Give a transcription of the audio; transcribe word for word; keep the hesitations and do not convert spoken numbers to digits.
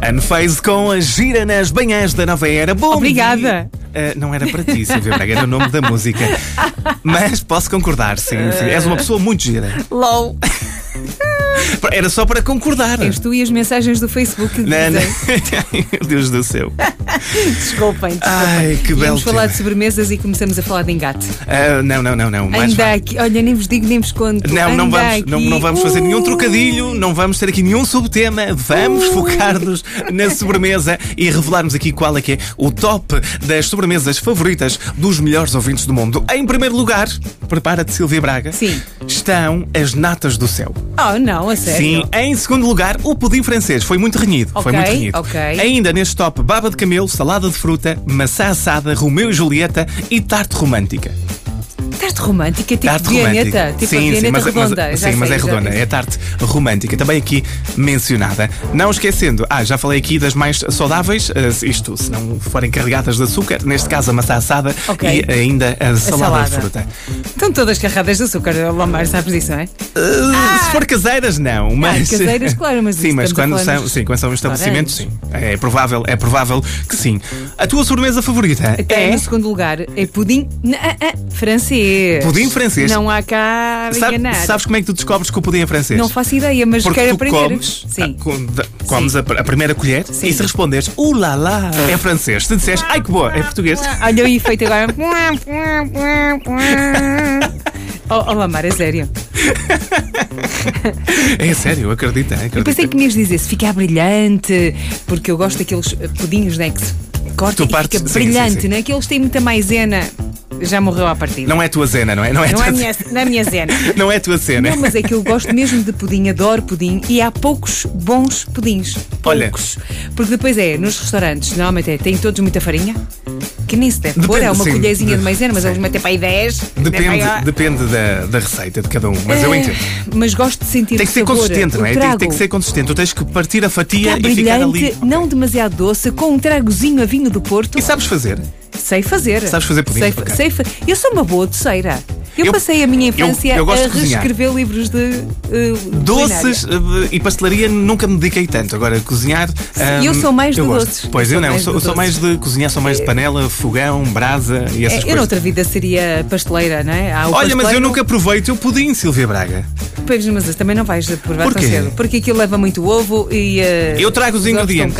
Unfazed com a Gira nas Banhãs da Nova Era. Bom Obrigada. dia. Uh, não era para ti, Silvia Braga, era o nome da música. Mas posso concordar, sim, sim. És uma pessoa muito gira. LOL. Era só para concordar. És tu e as mensagens do Facebook que Não, não. dizem. Meu Deus do céu. Desculpem, desculpem. Ai, que belo Vamos falar tema. de sobremesas e começamos a falar de engate. Uh, não, não, não, não. Mais Ainda vale. aqui, olha, nem vos digo, nem vos conto. Não, não Ainda vamos, aqui. não, não vamos fazer nenhum Uh. trocadilho, não vamos ter aqui nenhum subtema, vamos Uh. focar-nos na sobremesa e revelarmos aqui qual é que é o top das sobremesas favoritas dos melhores ouvintes do mundo. Em primeiro lugar, prepara-te, Silvia Braga, Sim. estão as natas do céu. Oh, não, a sério. Sim, em segundo lugar, o pudim francês. Foi muito renhido. Ok, foi muito renhido. ok. Ainda neste top, baba de camelo, salada de fruta, maçã assada, Romeu e Julieta e tarte romântica. Tarte romântica, tipo Tarte Vianeta. romântica. Tipo sim, a sim, Vianeta mas, redonda. mas, Já sim, mas sei, é já redonda, disse. é tarte romântica. Também aqui mencionada. Não esquecendo, ah, já falei aqui das mais saudáveis, eh, isto, se não forem carregadas de açúcar, neste caso a maçã assada Ok. e ainda a salada, salada. de fruta. Estão todas carregadas de açúcar, Lamar, sabes disso, não é? Uh, Se for caseiras, não, mas. caseiras, claro, mas sim, isso mas estamos a quando falar são, nos sim, quando são estabelecimentos, sim. restaurantes. É provável, é provável que sim. A tua sobremesa favorita Até é no segundo lugar é pudim ah, ah, francês. pudim francês. Não há cá a Sabe- enganar. sabes como é que tu descobres que o pudim é francês? Não faço ideia, mas Porque quero tu aprender. comes, Sim. ah, com- da- comes a, a primeira colher Sim. e se responderes uh lá lá, é francês. Se disseres ai que boa, é português. Olha o efeito agora. Oh, oh Lamar, é sério. É sério, acredita, Eu acredita. pensei que me ias dizer se ficar brilhante, porque eu gosto daqueles eh, pudinhos, né? Que se corta Tu e partes- fica sim, brilhante, sim, sim. né? Que eles têm muita maisena. Já morreu à partida. Não é a tua cena, não é? Não é, a Não tua é a minha, não é a minha zena. Não é a tua cena. Não, mas é que eu gosto mesmo de pudim, adoro pudim e há poucos bons pudins. Olha. Poucos. Porque depois é, nos restaurantes, normalmente é, têm todos muita farinha, que nem se deve pôr, Depende, é uma sim. colherzinha de De- maisena, mas sim. eles metem para aí dez. Depende, para aí- depende da, da receita de cada um, mas eu É, entendo. Mas gosto de sentir Tem o que ser sabor, consistente, o não é? Tem, trago. tem que ser consistente. Tu tens que partir a fatia Ficar e ficar ali. brilhante, não demasiado doce, com um tragozinho a vinho do Porto. E sabes fazer? Sei fazer. Sabes fazer pudim? Sei, Ok. sei fa- Eu sou uma boa doceira. Eu, Eu- passei a minha eu- infância eu gosto a de cozinhar. reescrever livros de uh, Doces culinária. eh, e pastelaria nunca me dediquei tanto. Agora, cozinhar. ahm, eu sou mais de eu gosto. doces. Pois Eu eu, sou não, mais sou, de eu sou mais de cozinhar, sou mais de panela, fogão, brasa e essas É, eu coisas. noutra vida seria pasteleira, não é? Há o Olha, mas eu pasteleiro- nunca provei o teu pudim, Silvia Braga. Pois, mas também não vais provar tão Porquê? cedo. Porque aquilo leva muito ovo e. uh, Eu trago os ovos estão ingredientes.